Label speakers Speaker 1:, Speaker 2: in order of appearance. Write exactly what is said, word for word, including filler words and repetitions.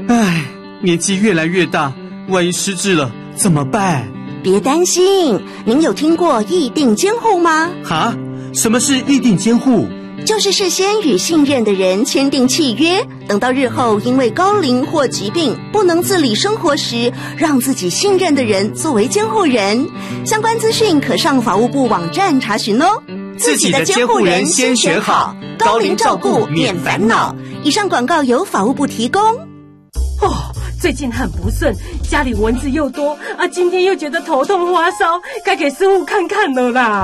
Speaker 1: 唉，年纪越来越大，万一失智了怎么办？
Speaker 2: 别担心，您有听过议定监护吗？
Speaker 1: 哈？什么是议定监护？
Speaker 2: 就是事先与信任的人签订契约，等到日后因为高龄或疾病不能自理生活时，让自己信任的人作为监护人。相关资讯可上法务部网站查询哦。
Speaker 1: 自己的监护人先选好，高龄照顾免烦恼。
Speaker 2: 以上广告由法务部提供。
Speaker 3: 哦，最近很不顺，家里蚊子又多啊，今天又觉得头痛发烧，该给师傅看看了啦。